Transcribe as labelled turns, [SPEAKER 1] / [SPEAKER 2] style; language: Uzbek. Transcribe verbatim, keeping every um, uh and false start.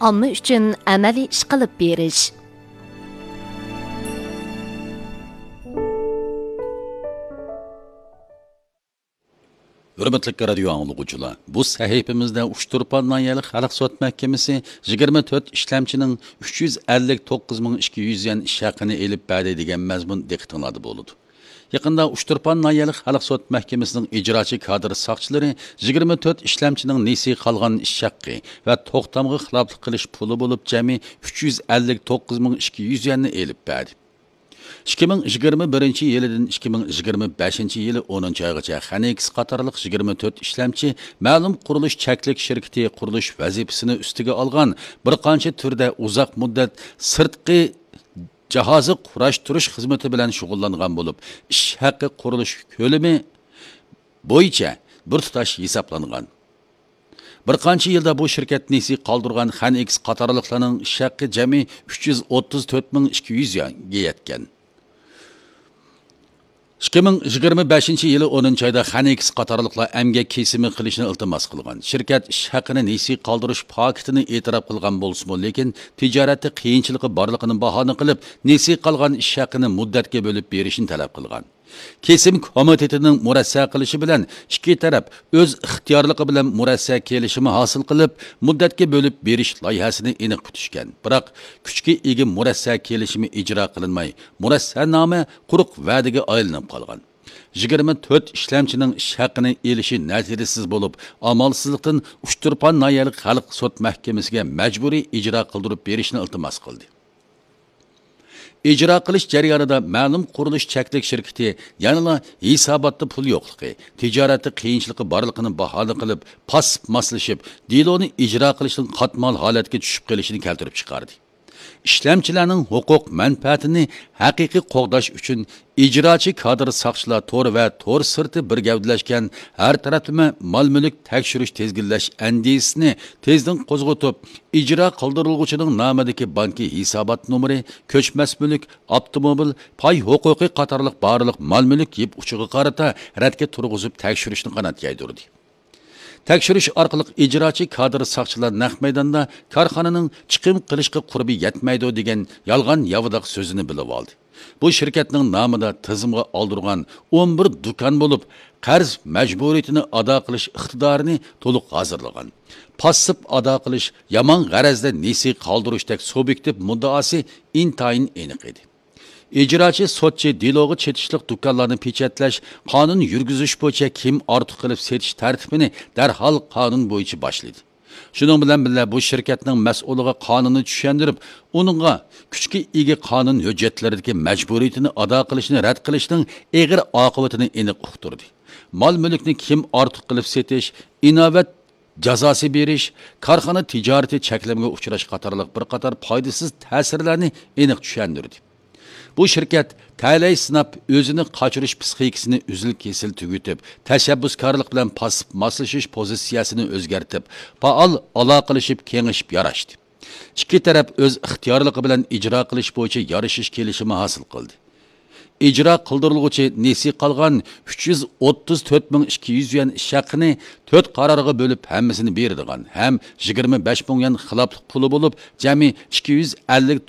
[SPEAKER 1] omma uchun amaliy ish qilib berish.
[SPEAKER 2] Hürmetli radio anlıqçılar, bu sahifimizde Uchturpan Nayeli Xalq Sot Mahkemesi yigirma to'rt ishlamchining uch yuz ellik to'qqiz ming ikki yuz yen ish haqini elib berdi degan mazmun diqqatingizda bo'ldi. Yaqında Uchturpan Nayeli Xalq Sot Mahkemesining ijrochi kadr soqchilari yigirma to'rt ishlamchining nesi qolgan ish haqi va to'xtamga xiloflik qilish puli bo'lib jami uch yuz ellik to'qqiz ming ikki yuz yenni elib berdi. ikki ming yigirma birinchi yilidan ikki ming yigirma beshinchi yili o'ninchi oygacha Xanex qatorliq yigirma to'rt ishlamchi ma'lum qurilish cheklik shirkati qurilish vazifasini ustiga olgan bir qancha turda uzoq muddat sirtqi jahozi qurashtirish xizmati bilan shug'ullangan bo'lib, ish haqi qurilish ko'lami bo'yicha bir tutash hisoblangan. Bir qancha yilda bu shirkat nesi qoldirgan Xanex qatorliqlarning ish haqi jami uch yuz o'ttiz to'rt ming ikki yuz ga yetgan. ikki ming yigirma beshinchi yili o'ninchi oyda Xanex qatorliqlar emgak kesimi qilishni iltimos qilgan. Shirkat ish haqini nesi qoldirish paketini e'tirof qilgan bo'lsa-mu, lekin tijoratda qiyinchiligi borligini bahona qilib, nesi qolgan ish haqini muddatga bo'lib berishni talab qilgan. Kesim komitetining murassa qilishi bilan ikki taraf o'z ixtiyorligi bilan murassa kelishimi hosil qilib, muddatga bo'lib berish loyihasini aniq kutishgan. Biroq kuchga ega murassa kelishimi ijro qilinmay, murassannoma quruq va'daga aylanib qolgan. yigirma to'rt ishlamchining ish haqini elishi natijasiz bo'lib, amalsizlikdan Uchturpan Nayeli Xalq Sot Mahkemasiga majburiy ijro qildirib berishni iltimos qildi. İcra qilish jarayonida ma'lum qurilish cheklik shirkati yanada hisobotda pul yo'qligi, tijoratda qiyinchiligi borligini bahona qilib, pasib maslashib, deloni ijro qilishning qatmal holatga tushib qolishini keltirib chiqardi. İşlemchilarning huquq manfaatini haqiqiy qo'g'dash uchun ijrochi kadr soqchilar to'r va to'r sirti bir gavdalashgan har taraflama mol-mulk tekshirish tezginlash andisini tezdan qo'zg'atib, ijro qildiriluvchining nomidagi banki hisobot nomeri, ko'chmas mulk, avtomobil, pay huquqi qatorliq barliq mol-mulk yeb uchiga qarata radga turg'izib tekshirishni qanot yaydirdi. Tekshirish orqali ijrochi kadr soqchilar naq maydonda korxonaning chiqim qilishga qurbi yetmaydi degan yolg'on yavdoq so'zini bilib oldi. Bu shirkatning nomida tizimga oldirgan o'n bir do'kon bo'lib, qarz majburiyatini ado qilish iqtidorini to'liq hozirlagan. Passib ado qilish, yomon g'arazda nesi qoldirishdek subyektiv muddaosi intayin aniq edi. İcrachi sotchi dilogi chetishliq do'konlarni pechatlash, qonun yurgizish bo'yicha kim ortiq qilib setish tartibini darhol qonun bo'yicha boshladi. Shuning bilan birga bu shirkatning mas'uliga qonunni tushuntirib, uningga kuchga ega qonun hujjatlaridagi majburiyatini ado qilishni rad qilishning og'ir oqibatini aniq uqtirdi. Mol-mulkni kim ortiq qilib setish, inovat jazosi berish, korxona tijorati cheklamga uchrash qatorliq bir qator foydasiz ta'sirlarni aniq tushuntirdi. Bu shirkat talay sinab o'zini qochirish psixikasini uzil kesil tugutib, tashabbuskorlik bilan pasib moslashish pozitsiyasini o'zgartib, faol aloqalashib kengashib yarashdi. Ikki taraf o'z ixtiyorligi bilan ijro qilish bo'yicha yarashish kelishimi hosil qildi. icra qildirilguchi nesi qolgan uch yuz o'ttiz to'rt ming ikki yuz yuan ish haqini to'rt qarorga bo'lib hammasini beradigan ham yigirma besh ming yuan xiloflik puli bo'lib, jami ikki yuz ellik